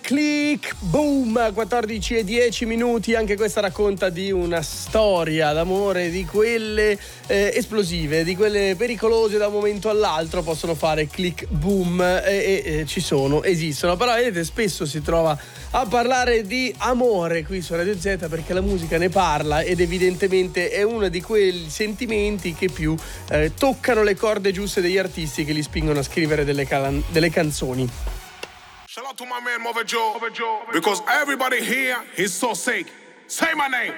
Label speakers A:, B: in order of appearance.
A: Click Boom, 14:10, anche questa racconta di una storia d'amore di quelle esplosive, di quelle pericolose da un momento all'altro, possono fare click boom e esistono, però vedete, spesso si trova a parlare di amore qui su Radio Z perché la musica ne parla ed evidentemente è uno di quei sentimenti che più toccano le corde giuste degli artisti che li spingono a scrivere delle canzoni.
B: Shout out to my man Mother Joe, because everybody here is so sick. Say my name.